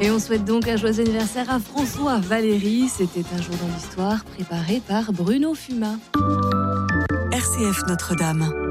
Et on souhaite donc un joyeux anniversaire à François Valéry. C'était un jour dans l'histoire préparé par Bruno Fuma. RCF Notre-Dame.